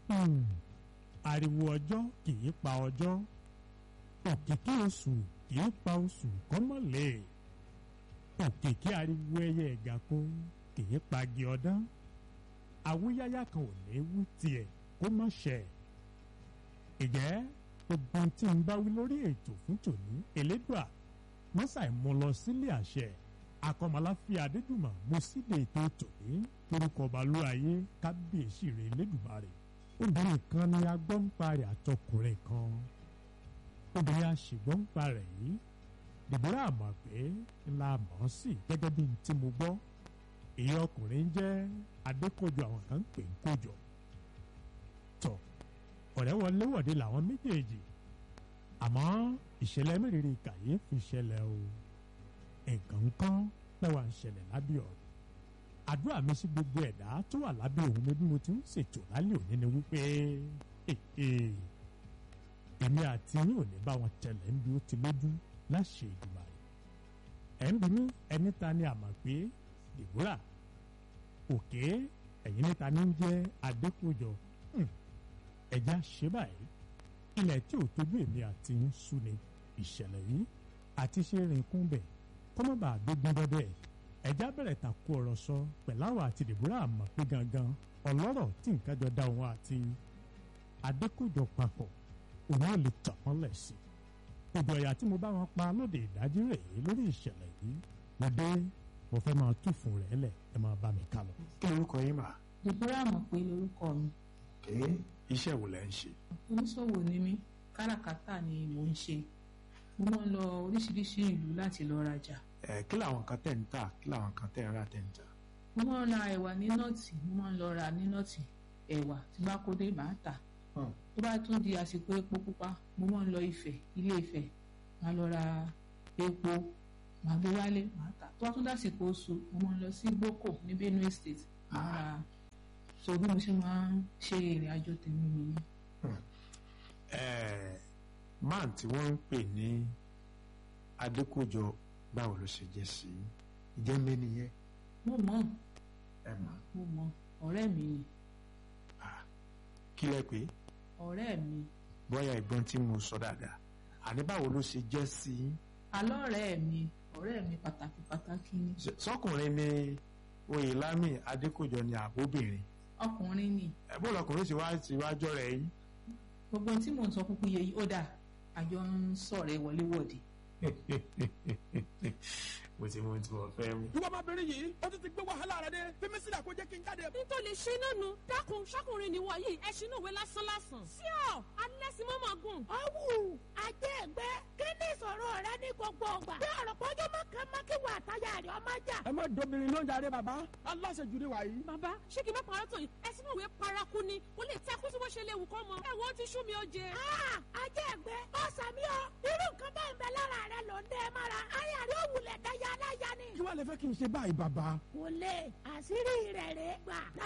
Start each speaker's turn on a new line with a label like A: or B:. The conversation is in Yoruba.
A: ariwo ọjọ́ kì í pa ọjọ́ òkìkí oṣù kì í pa oṣù kọ́mọ̀lẹ́ òkìkí ariwo ẹyẹ ẹ̀gà kó kì í pagi ọdán àwíyáyá kan ò ní wú tiẹ̀ kó má ṣẹ. ìjẹ́ gbogbo tí ń bá wí lórí ètò fún tòní elédùà mọ́sàì mú lọ sílé àṣẹ akọmọláfíà adédùmọ̀ mo síde ètò tòní lórúkọ balúayé kábíyèsí rẹ̀ elédùmarè. obìnrin kan ni agbọ́npa rẹ̀ àtọkùnrin kan obìnrin aṣègbọ́npa rẹ̀ yìí Dèbórà àmọ̀ pé ńlá mọ̀ ọ́ sí gẹ́gẹ́ bí tí mo gbọ́ èyí ọkùnrin jẹ́ adékòjọ àwọn kan ń pè ń kòjọ tọ̀ ọ̀rẹ́ wọléwọ̀de làwọn méjèèjì àmọ́ ìṣẹ̀lẹ̀ mẹ́rẹ̀ẹ̀rẹ̀ kàyéfì ṣẹlẹ̀ o nǹkan kan mẹ́wàá ń ṣẹlẹ̀ lábẹ́ ọ̀rọ̀ àdúrà mi sí gbogbo ẹ̀dá tó wà lábẹ́ òun mi bí mo ti ń ṣètò lálẹ́ òní ni wípé èmi àti yín ò ní bá wọn tẹ̀lé ń bí ó ti lójú láṣẹ ìdùnnà rẹ̀ ẹ̀ ń bí mi ẹni ta ni àmọ̀ pé Dèbórà òkè ẹ̀yìn níta ní jẹ́ adékòjọ ẹ̀já ṣe báyìí ilẹ̀ tí ò tójú èmi àti yín sú ni ìṣẹ̀lẹ̀ yìí àti ṣe rìn kún bẹ̀ kọ́mọ́bà gbégbé bẹ́ẹ̀ ẹ̀já bẹ̀rẹ̀ takò ọ̀rọ̀ sọ pẹ̀láwọ̀ àti Dèbórà àmọ̀ pé gangan ọlọ́rọ̀ tí nǹkan jọ dá òun àti adékòjọ papọ̀ òun ò lè tàn wọ́n lẹ̀ sí òjò ọ̀yà tí mo bá wọn pa lóde ìdájí rèé lórí ìṣẹ̀lẹ̀ yìí mo dé mo fẹ́ máa tú fún rẹ̀ lẹ̀ ẹ máa bá mi ká lọ.
B: kí lorúkọ yín mà.
C: Dèbórà mọ̀ pé lorúkọ mi.
B: iṣẹ́ wo lẹ ń ṣe.
C: oníṣòwò ni mí káràkátà ni mò ń ṣe mo máa ń lọ oríṣiríṣi ìlú láti lọ rajà.
B: kí làwọn kan tẹ̀ ń tà kí làwọn kan tẹ̀ ń rà tẹ̀ ń tà.
C: mo máa ń ra ẹ̀wà ní nọ́ọ̀tì mo máa ń lọ ra ní nọ́ọ̀tì ẹ̀wà tí bá kó dé màá tà tó bá tún di àsìkò epo pupa mo máa ń lọ Ifẹ̀ ilé Ifẹ̀ màá lọ ra epo màá gbé wálé màá tà tó bá tún dásìkò oṣù mo máa ń lọ sí Gboko ní Benue State màá ra so bí mo ṣe máa ń ṣe ìrìn àjò tèmi nìyẹn.
B: máà tí wọ́n ń pè ní adékòjọ báwo ló ṣe jẹ́ sí ìjẹ́ mẹ́ni yẹn.
C: mo mọ̀
B: mo
C: mọ̀ ọ̀rẹ́ mi ni.
B: kí lẹ pé.
C: ọ̀rẹ́ mi.
B: bóyá ẹ̀gbọ́n tí mo sọ dáadáa àní báwo ló ṣe jẹ́ sí.
C: alọ́rẹ̀ẹ́ mi ọ̀rẹ́ mi pàtàkì ni.
B: sọkùnrin ni Oyèlámì adékòjọ ni àbóbìnrin.
C: ọkùnrin ni.
B: bó lọkùnrin ti wá jọ rẹ yìí.
C: gbogbo tí mò ń sọ púpọ̀ yẹ yìí ó dà àjọ ń sọ̀rẹ́ wọléwọ̀de.
B: mo ti mú tí mo fẹ́ mú.
D: ìwọ ọmọbìnrin yìí ó ti gbé wàhálà rẹ dé fímí sílẹ̀ kó jẹ́ kí n jáde.
E: nítorí ṣe náà nu dákun ṣọkùnrin ni wọ̀nyí ẹṣin náà wé lásán. sí ọ alẹ́ sí mọ́mọ́ gùn.
F: ọ̀wù ajé ẹgbẹ́ kí ni ìṣòro rẹ ní gbogbo ọgbà. bí ọ̀rọ̀ pọ́jọ́ mọ́kànmákìwà àtàyà rẹ̀ ọmọ jà.
D: ẹ má dobìnrin ló ń jáde bàbá aláṣejù ni wàyí.
E: bàbá ṣé kí n bá parọ́ tó yìí ẹṣin náà wé paraku ni kò lè tẹ́kú tí wọ́n ṣe léwu kọ́ mọ. ẹ̀wọ̀n ti sú mi ó jẹ.
F: ajé ẹgbẹ́ ọ̀sàmí ọ irú nǹkan bá ń bẹ lára rẹ ló ń dẹ́ mọ́ra ayà rẹ̀ òwúlẹ̀ dáyà aláya ni.
D: kí wàá lè fẹ́ kí n ṣe báyìí bàbá.
F: kò lè àṣírí rẹ̀ rẹ̀ gbà.